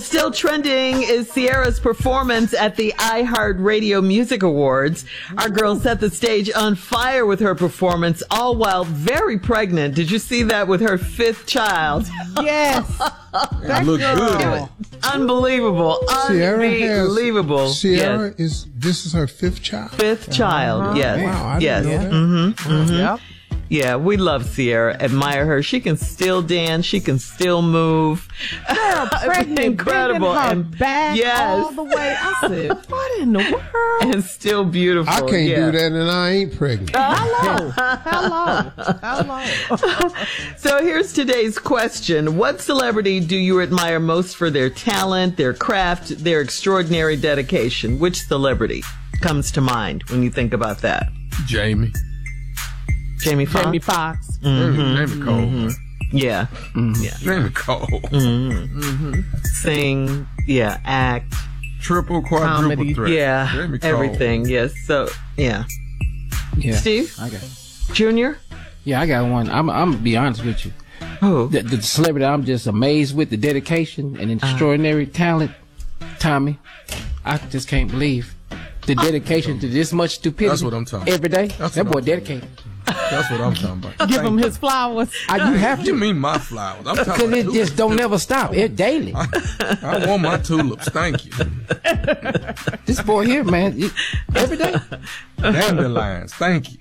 Still trending is Ciara's performance at the iHeartRadio Music Awards. Our girl set the stage on fire with her performance, all while very pregnant. Did you see that with her 5th child? Yes. That looked good. Unbelievable. Unbelievable. Ciara this is her 5th child? 5th child, yes. Wow, I yes. didn't know that. Yep. Yeah, we love Ciara, admire her. She can still dance. She can still move. Girl, pregnant, incredible. Her And back yes. all the way. I said, what in the world? And still beautiful. I can't do that and I ain't pregnant. Hello. So here's today's question. What celebrity do you admire most for their talent, their craft, their extraordinary dedication? Which celebrity comes to mind when you think about that? Jamie. Jamie Foxx? Jamie Foxx. Jamie Cole. Yeah. Yeah. Jamie Cole. Sing. Yeah. Act. Triple, quadruple Comedy. threat. Yeah. Jamie Cole. Everything. Yes. So, yeah. Yeah. Steve? I got. Junior? Yeah, I got one. I'm gonna be honest with you. Who? The celebrity I'm just amazed with the dedication and extraordinary talent. Tommy, I just can't believe the dedication to this much stupidity. That's what I'm talking about. Every day. That's That what boy I'm dedicated. That's what I'm talking about. Give him his flowers. You have What do you to. mean my flowers? I'm talking Because about it just don't never stop. It daily. I want my tulips. Thank you. This boy here, man, every day. Dandelions. Thank you.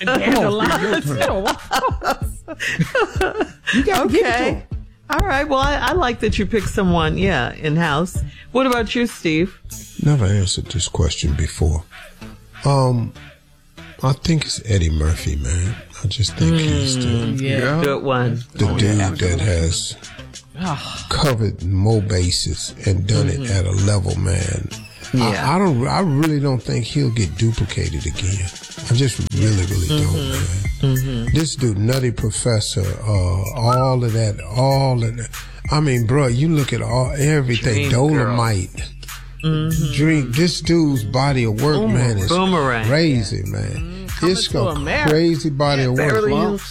You got to give it to Okay. him. All right. Well, I like that you picked someone, in-house. What about you, Steve? Never answered this question before. I think it's Eddie Murphy, man. I just think he's the Good one. dude that has covered more bases and done it at a level, man. Yeah. I really don't think he'll get duplicated again. I just really don't, man. This dude, Nutty Professor, all of that. I mean, bro, you look at everything, Dream Girl. Dolomite. Drink. This dude's body of work, man, is Boomerang. crazy, man. It's to a America. crazy body of work. Beverly Hills.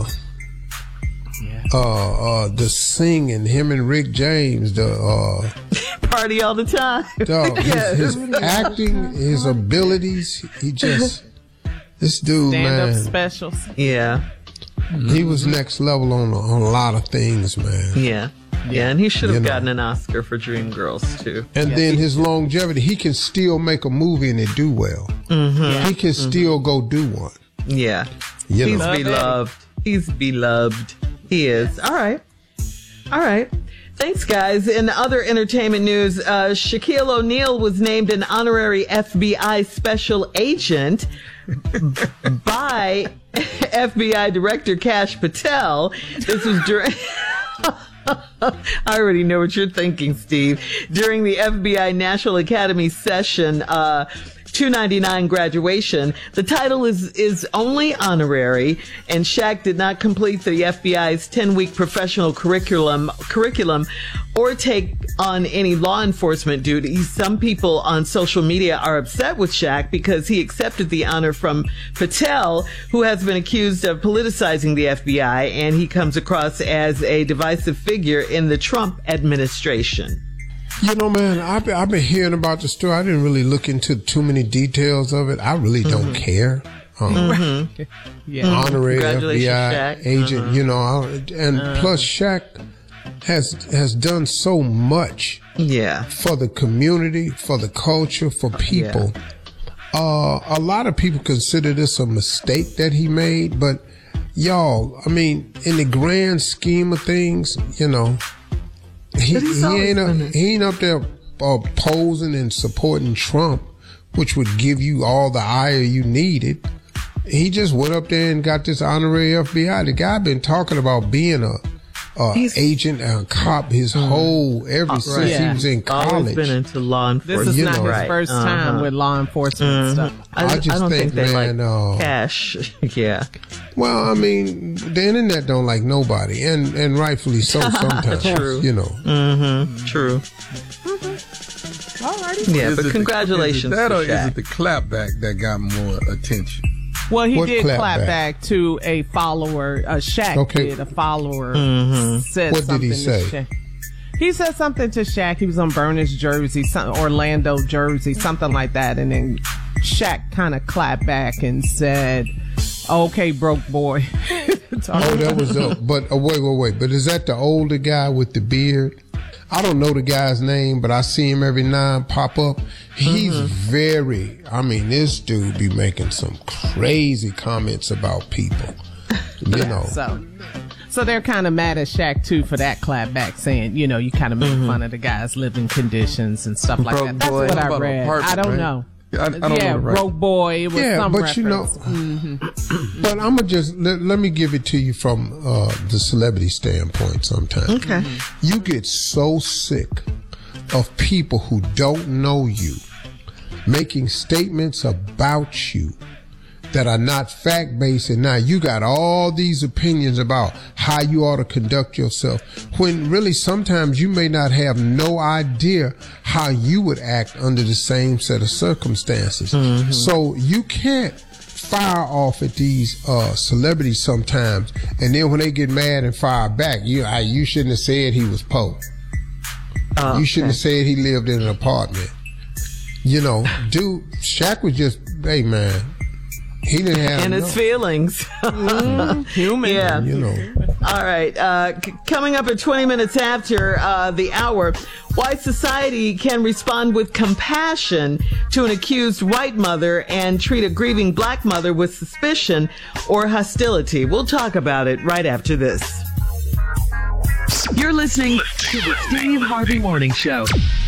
The singing, him and Rick James, Party all the time. dog, his acting, his abilities, this dude, Stand-up man, specials. Yeah. he was next level on a lot of things, man. Yeah. Yeah, and he should have You know. gotten an Oscar for Dreamgirls, too. And then his longevity, he can still make a movie and it do well. He can still go do one. Yeah. You He's know. beloved. He's beloved. He is. All right. Thanks, guys. In other entertainment news, Shaquille O'Neal was named an honorary FBI special agent by FBI Director Kash Patel. This was during... I already know what you're thinking, Steve. During the FBI National Academy session, 299 graduation, the title is only honorary, and Shaq did not complete the FBI's 10-week professional curriculum or take on any law enforcement duties. Some people on social media are upset with Shaq because he accepted the honor from Patel, who has been accused of politicizing the FBI, and he comes across as a divisive figure in the Trump administration. You know, man, I've been hearing about the story. I didn't really look into too many details of it. I really don't care. Honorary Congratulations, FBI Shaq. agent, you know, and plus Shaq has done so much for the community, for the culture, for people. A lot of people consider this a mistake that he made, but y'all, I mean, in the grand scheme of things, you know, he ain't up there posing and supporting Trump, which would give you all the ire you needed. He just went up there and got this honorary FBI. The guy been talking about being a agent and a cop his whole since he was in college. Always been into law enforcement. This is not know. his first time with law enforcement stuff. I just don't think they man, like Cash. Yeah. Well, I mean, the internet don't like nobody, and rightfully so sometimes. True. You know. True. Alrighty. Yeah, Is but it congratulations that to or is Shaq. it the clapback that got more attention? Well, he What did clap clap back? back to a follower. Shaq Okay. did. A follower said What did something he to say? Shaq. He said something to Shaq. He was on Burner's jersey, Orlando jersey, something like that. And then Shaq kind of clapped back and said, "Okay, broke boy." That was wait. But is that the older guy with the beard? I don't know the guy's name, but I see him every now and pop up. He's this dude be making some crazy comments about people, you know. So they're kind of mad at Shaq, too, for that clap back, saying, you know, you kind of make fun of the guy's living conditions and stuff like that. That's what I read. I don't know. I don't know. Broke boy. It was some but reference. you know, but I'm gonna just let me give it to you from the celebrity standpoint. Sometimes, okay, you get so sick of people who don't know you making statements about you that are not fact-based, and now you got all these opinions about how you ought to conduct yourself, when really sometimes you may not have no idea how you would act under the same set of circumstances. So you can't fire off at these celebrities sometimes, and then when they get mad and fire back, you shouldn't have said he was poor. You shouldn't have said he lived in an apartment. You know, dude, Shaq was just, hey man, he didn't have and his feelings. Human. Yeah. You know. All right. Coming up at 20 minutes after the hour, why society can respond with compassion to an accused white mother and treat a grieving black mother with suspicion or hostility. We'll talk about it right after this. You're listening to the Steve Harvey Morning Show.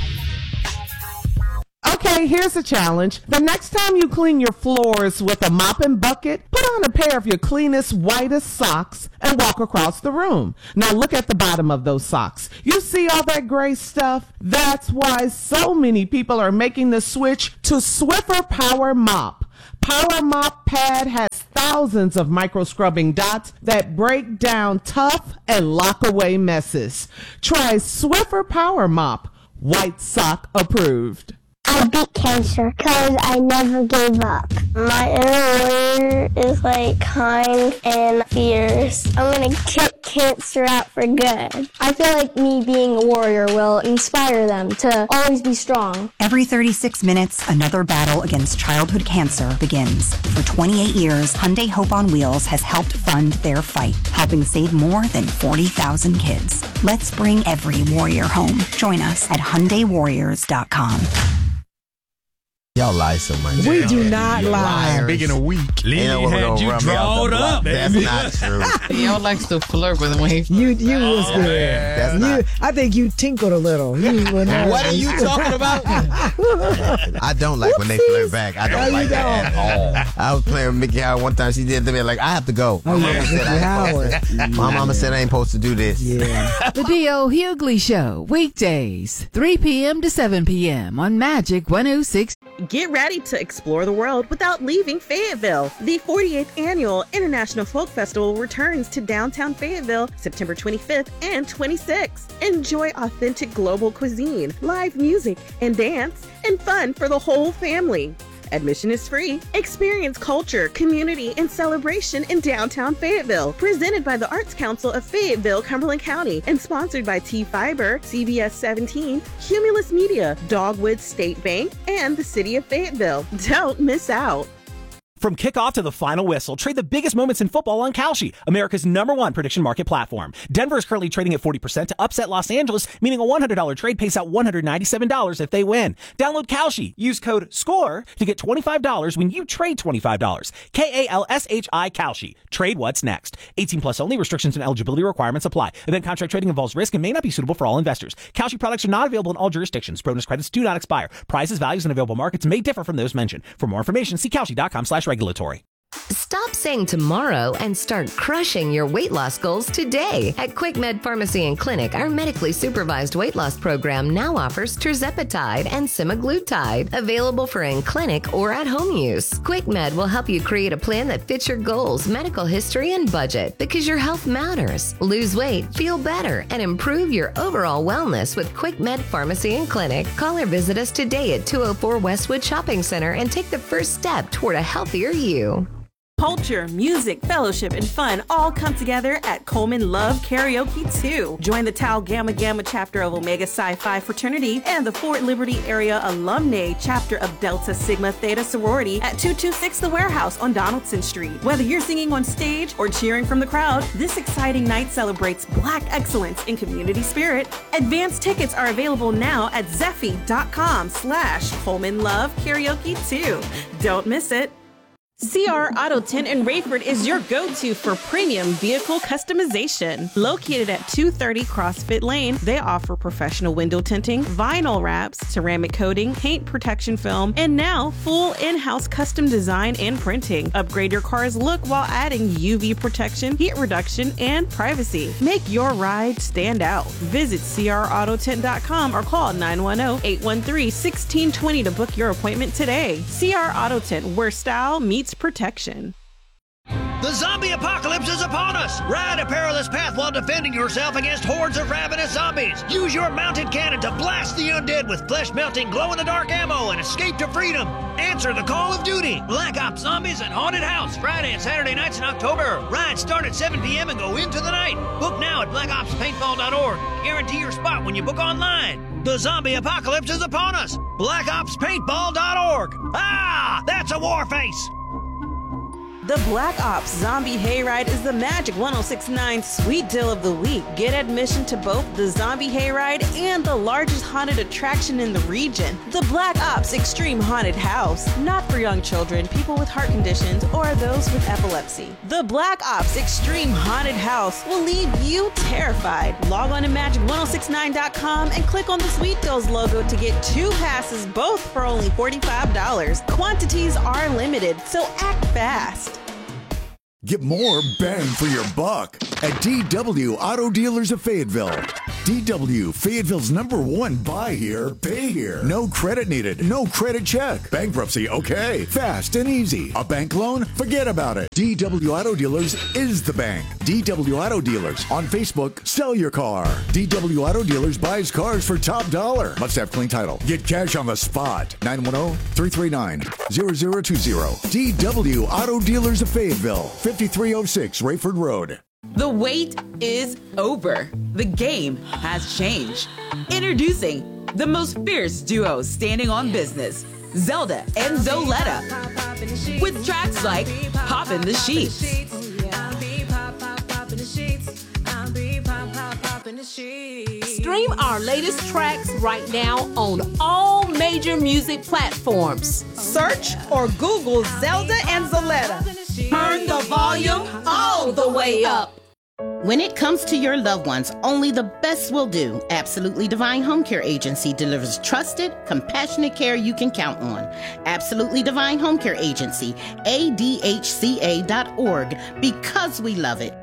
Okay, here's a challenge. The next time you clean your floors with a mop and bucket, put on a pair of your cleanest, whitest socks and walk across the room. Now look at the bottom of those socks. You see all that gray stuff? That's why so many people are making the switch to Swiffer Power Mop. Power Mop Pad has thousands of micro scrubbing dots that break down tough and lock away messes. Try Swiffer Power Mop. White sock approved. I beat cancer because I never gave up. My inner warrior is kind and fierce. I'm going to kick cancer out for good. I feel like me being a warrior will inspire them to always be strong. Every 36 minutes, another battle against childhood cancer begins. For 28 years, Hyundai Hope on Wheels has helped fund their fight, helping save more than 40,000 kids. Let's bring every warrior home. Join us at HyundaiWarriors.com. Y'all lie so much. We do not lie. Big in a week. Lily had you drawed up. That's not true. Y'all likes to flirt with me. You was good. I think you tinkled a little. What are you talking about? I don't like when they flirt back. I don't like that at all. I was playing with Mickey Howard one time. She did to me like, I have to go. My mama said I ain't supposed to do this. Yeah. The D.O. Hughley Show, weekdays, 3 p.m. to 7 p.m. on Magic 106. Get ready to explore the world without leaving Fayetteville. The 48th Annual International Folk Festival returns to downtown Fayetteville September 25th and 26th. Enjoy authentic global cuisine, live music and dance, and fun for the whole family. Admission is free. Experience culture, community, and celebration in downtown Fayetteville. Presented by the Arts Council of Fayetteville, Cumberland County, and sponsored by T-Fiber, CBS 17, Cumulus Media, Dogwood State Bank, and the City of Fayetteville. Don't miss out. From kickoff to the final whistle, trade the biggest moments in football on Kalshi, America's #1 prediction market platform. Denver is currently trading at 40% to upset Los Angeles, meaning a $100 trade pays out $197 if they win. Download Kalshi. Use code SCORE to get $25 when you trade $25. KALSHI Kalshi. Trade what's next. 18 plus only. Restrictions and eligibility requirements apply. Event contract trading involves risk and may not be suitable for all investors. Kalshi products are not available in all jurisdictions. Bonus credits do not expire. Prices, values, and available markets may differ from those mentioned. For more information, see Kalshi.com/regulatory. Stop saying tomorrow and start crushing your weight loss goals today. At QuickMed Pharmacy and Clinic, our medically supervised weight loss program now offers tirzepatide and semaglutide, available for in-clinic or at-home use. QuickMed will help you create a plan that fits your goals, medical history, and budget, because your health matters. Lose weight, feel better, and improve your overall wellness with QuickMed Pharmacy and Clinic. Call or visit us today at 204 Westwood Shopping Center and take the first step toward a healthier you. Culture, music, fellowship, and fun all come together at Coleman Love Karaoke 2. Join the Tau Gamma Gamma chapter of Omega Psi Phi Fraternity and the Fort Liberty Area Alumni chapter of Delta Sigma Theta Sorority at 226 The Warehouse on Donaldson Street. Whether you're singing on stage or cheering from the crowd, this exciting night celebrates Black excellence in community spirit. Advanced tickets are available now at Zeffy.com/Coleman Love Karaoke 2. Don't miss it. CR Auto Tint in Rayford is your go-to for premium vehicle customization. Located at 230 CrossFit Lane, they offer professional window tinting, vinyl wraps, ceramic coating, paint protection film, and now full in-house custom design and printing. Upgrade your car's look while adding UV protection, heat reduction, and privacy. Make your ride stand out. Visit CRAutotint.com or call 910-813-1620 to book your appointment today. CR Auto Tint, where style meets protection. The zombie apocalypse is upon us! Ride a perilous path while defending yourself against hordes of ravenous zombies. Use your mounted cannon to blast the undead with flesh-melting, glow-in-the-dark ammo and escape to freedom. Answer the call of duty. Black Ops Zombies and Haunted House, Friday and Saturday nights in October. Rides start at 7 p.m. and go into the night. Book now at blackopspaintball.org. Guarantee your spot when you book online. The zombie apocalypse is upon us. blackopspaintball.org. Ah, that's a war face. The Black Ops Zombie Hayride is the Magic 106.9 Sweet Deal of the Week. Get admission to both the Zombie Hayride and the largest haunted attraction in the region, the Black Ops Extreme Haunted House. Not for young children, people with heart conditions, or those with epilepsy. The Black Ops Extreme Haunted House will leave you terrified. Log on to magic1069.com and click on the Sweet Deals logo to get 2 passes, both for only $45. Quantities are limited, so act fast. Get more bang for your buck at DW Auto Dealers of Fayetteville. DW, Fayetteville's #1 buy here, pay here. No credit needed, no credit check. Bankruptcy, okay. Fast and easy. A bank loan? Forget about it. DW Auto Dealers is the bank. DW Auto Dealers. On Facebook, sell your car. DW Auto Dealers buys cars for top dollar. Must have clean title. Get cash on the spot. 910-339-0020. DW Auto Dealers of Fayetteville. 5306 Rayford Road. The wait is over. The game has changed. Introducing the most fierce duo standing on business, Zelda and Zoletta. With tracks like Poppin' the Sheets. Stream our latest tracks right now on all major music platforms. Search or Google Zelda and Zoletta. Turn the volume all the way up. When it comes to your loved ones, only the best will do. Absolutely Divine Home Care Agency delivers trusted, compassionate care you can count on. Absolutely Divine Home Care Agency, ADHCA.org, because we love it.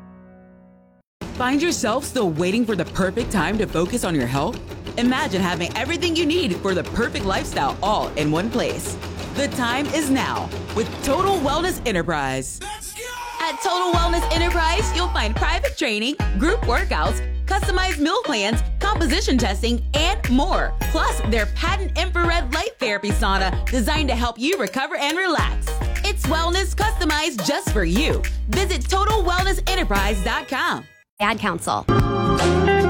Find yourself still waiting for the perfect time to focus on your health? Imagine having everything you need for the perfect lifestyle all in one place. The time is now with Total Wellness Enterprise. At Total Wellness Enterprise, you'll find private training, group workouts, customized meal plans, composition testing, and more. Plus, their patent infrared light therapy sauna designed to help you recover and relax. It's wellness customized just for you. Visit TotalWellnessEnterprise.com. Ad Council.